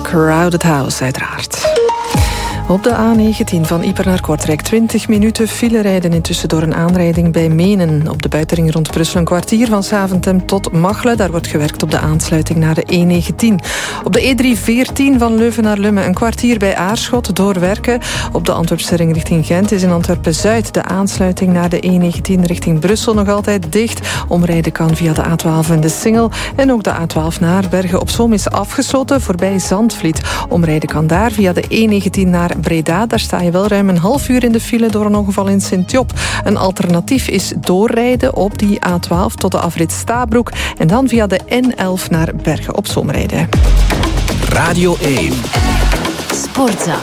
Crowded House uiteraard. Op de A19 van Ieper naar Kortrijk 20 minuten file rijden intussen door een aanrijding bij Menen. Op de buitenring rond Brussel een kwartier van Saventem tot Machelen. Daar wordt gewerkt op de aansluiting naar de E19. Op de E314 van Leuven naar Lummen een kwartier bij Aarschot doorwerken. Op de Antwerpse ring richting Gent is in Antwerpen-Zuid de aansluiting naar de E19 richting Brussel nog altijd dicht. Omrijden kan via de A12 en de Singel. En ook de A12 naar Bergen op Zoom is afgesloten voorbij Zandvliet. Omrijden kan daar via de E19 naar Breda. Daar sta je wel ruim een half uur in de file door een ongeval in Sint-Job. Een alternatief is doorrijden op die A12 tot de afrit Stabroek en dan via de N11 naar Bergen op Zoom rijden. Radio 1. Sportza.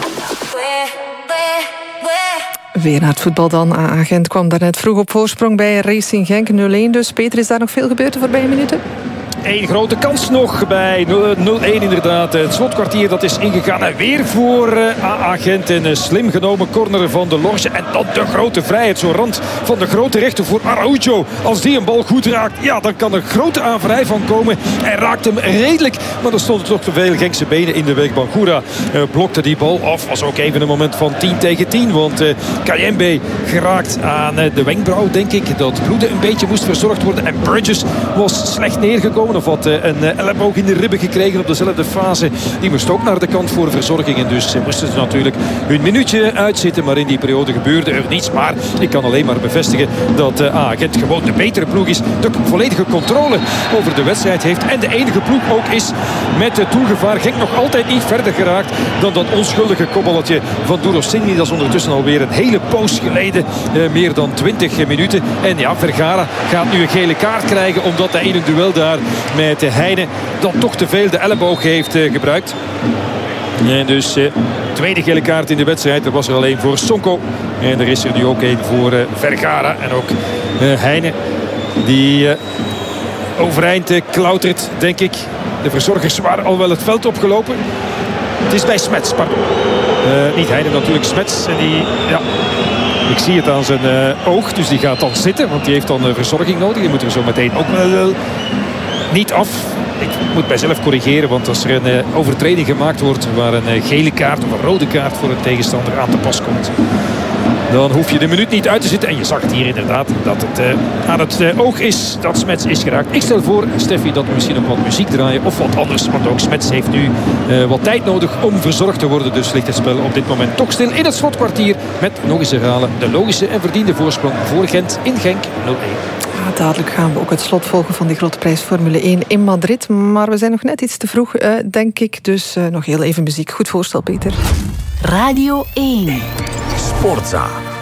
Weer naar het voetbal dan. AA Gent kwam daarnet vroeg op voorsprong bij Racing Genk 0-1 dus. Peter, is daar nog veel gebeurd de voorbije minuten? Eén grote kans nog bij 0-1 inderdaad. Het slotkwartier dat is ingegaan. En weer voor AA Gent. Een slim genomen corner van de Lorge. En dan de grote vrijheid. Zo'n rand van de grote rechter voor Araujo. Als die een bal goed raakt, ja, dan kan er grote aanvrij van komen. Hij raakt hem redelijk. Maar er stonden toch te veel Genkse benen in de weg. Bangura blokte die bal af. Was ook even een moment van 10 tegen 10. Want Kayembe geraakt aan de wenkbrauw, denk ik. Dat bloeden een beetje moest verzorgd worden. En Bridges was slecht neergekomen. Of had een elleboog in de ribben gekregen op dezelfde fase. Die moest ook naar de kant voor verzorging. En dus moesten ze natuurlijk hun minuutje uitzitten. Maar in die periode gebeurde er niets. Maar ik kan alleen maar bevestigen dat AA Gent gewoon de betere ploeg is. De volledige controle over de wedstrijd heeft. En de enige ploeg ook is met het doelgevaar. Genk nog altijd niet verder geraakt dan dat onschuldige kopballetje van Durosini. Dat is ondertussen alweer een hele poos geleden. Meer dan 20 minuten. En ja, Vergara gaat nu een gele kaart krijgen. Omdat hij in een duel daar met Heine dan toch te veel de elleboog heeft gebruikt. En dus tweede gele kaart in de wedstrijd. Er was er alleen voor Sonko. En er is er nu ook één voor Vergara. En ook Heine die overeind klautert, denk ik. De verzorgers waren al wel het veld opgelopen. Het is bij Smets, pardon. Niet Heine natuurlijk, Smets. En die, ja... Ik zie het aan zijn oog, dus die gaat dan zitten. Want die heeft dan verzorging nodig. Die moet er zo meteen ook wel niet af. Ik moet mijzelf corrigeren, want als er een overtreding gemaakt wordt waar een gele kaart of een rode kaart voor een tegenstander aan te pas komt, dan hoef je de minuut niet uit te zitten. En je zag het hier inderdaad dat het aan het oog is dat Smets is geraakt. Ik stel voor, Steffi, dat we misschien nog wat muziek draaien of wat anders. Want ook Smets heeft nu wat tijd nodig om verzorgd te worden. Dus ligt het spel op dit moment toch stil in het slotkwartier. Met, nog eens herhalen, de logische en verdiende voorsprong voor Gent in Genk 0-1. Dadelijk gaan we ook het slot volgen van die grote prijs Formule 1 in Madrid. Maar we zijn nog net iets te vroeg, denk ik. Dus nog heel even muziek. Goed voorstel, Peter. Radio 1. Sportza.